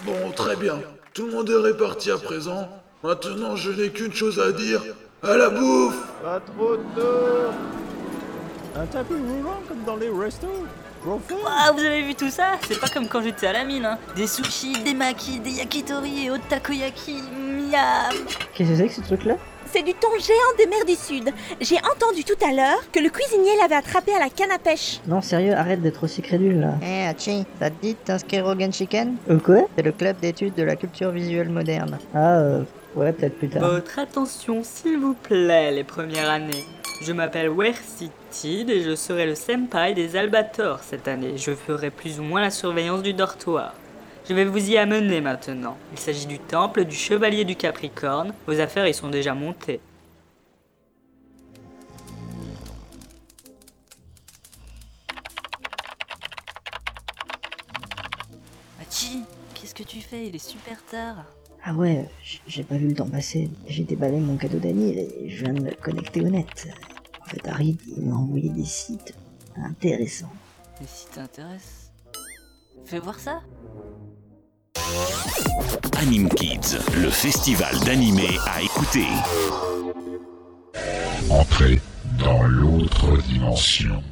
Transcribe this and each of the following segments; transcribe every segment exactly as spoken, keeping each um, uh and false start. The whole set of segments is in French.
Bon, très bien. Tout le monde est réparti à présent. Maintenant, je n'ai qu'une chose à dire. À la bouffe! Pas trop tôt. Un tapis roulant comme dans les restos. Trop fun. Ah, vous avez vu tout ça? C'est pas comme quand j'étais à la mine, hein. Des sushis, des makis, des yakitori et autres takoyaki. Miam. Qu'est-ce que c'est que ce truc-là? C'est du thon géant des mers du Sud. J'ai entendu tout à l'heure que le cuisinier l'avait attrapé à la canne à pêche. Non, sérieux, arrête d'être aussi crédule là. Eh, Hachi, ça te dit de t'inscrire au Genshiken? Euh, quoi? C'est le club d'études de la culture visuelle moderne. Ah, euh, ouais, peut-être plus tard. Votre attention, s'il vous plaît, les premières années. Je m'appelle Wersitid et je serai le senpai des Albators cette année. Je ferai plus ou moins la surveillance du dortoir. Je vais vous y amener maintenant. Il s'agit du temple du chevalier du Capricorne. Vos affaires y sont déjà montées. Hachi, qu'est-ce que tu fais? Il est super tard. Ah ouais, j- j'ai pas vu le temps passer. J'ai déballé mon cadeau d'Annie et je viens de me connecter au net. En fait, Harry, il m'a envoyé des sites intéressants. Et si t'intéresse, fais voir ça. Anime Kids, le festival d'animé à écouter. Entrez dans l'autre dimension.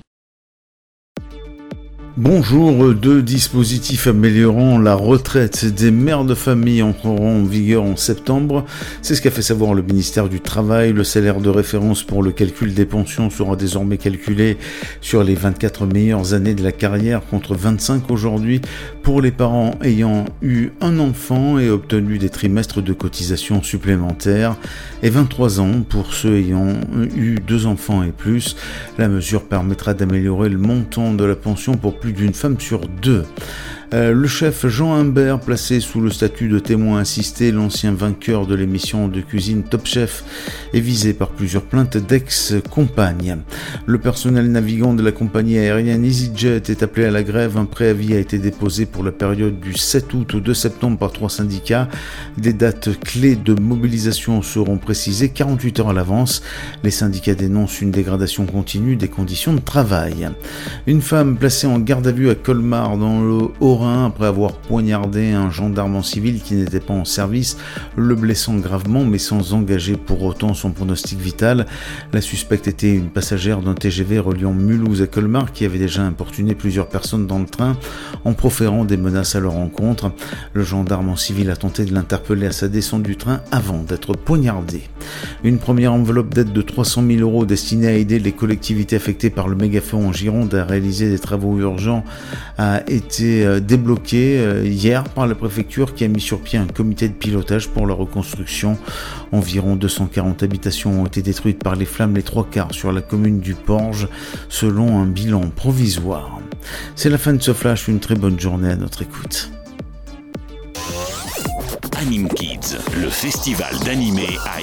Bonjour, deux dispositifs améliorant la retraite des mères de famille entreront en vigueur en septembre. C'est ce qu'a fait savoir le ministère du Travail. Le salaire de référence pour le calcul des pensions sera désormais calculé sur les vingt-quatre meilleures années de la carrière contre vingt-cinq aujourd'hui pour les parents ayant eu un enfant et obtenu des trimestres de cotisation supplémentaires et vingt-trois ans pour ceux ayant eu deux enfants et plus. La mesure permettra d'améliorer le montant de la pension pour plus d'une femme sur deux. Euh, le chef Jean Humbert, placé sous le statut de témoin assisté, l'ancien vainqueur de l'émission de cuisine Top Chef, est visé par plusieurs plaintes d'ex-compagnes. Le personnel navigant de la compagnie aérienne EasyJet est appelé à la grève. Un préavis a été déposé pour la période du sept août au deux septembre par trois syndicats. Des dates clés de mobilisation seront précisées quarante-huit heures à l'avance. Les syndicats dénoncent une dégradation continue des conditions de travail. Une femme placée en garde à vue à Colmar dans le Haut-Rhin après avoir poignardé un gendarme en civil qui n'était pas en service, le blessant gravement mais sans engager pour autant son pronostic vital. La suspecte était une passagère d'un T G V reliant Mulhouse à Colmar qui avait déjà importuné plusieurs personnes dans le train en proférant des menaces à leur encontre. Le gendarme en civil a tenté de l'interpeller à sa descente du train avant d'être poignardé. Une première enveloppe d'aide de trois cent mille euros destinée à aider les collectivités affectées par le méga-feu en Gironde à réaliser des travaux urgents a été débloquée hier par la préfecture qui a mis sur pied un comité de pilotage pour la reconstruction. Environ deux cent quarante habitations ont été détruites par les flammes, les trois quarts sur la commune du Porge, selon un bilan provisoire. C'est la fin de ce flash, une très bonne journée à notre écoute. Anime Kids, le festival d'animé à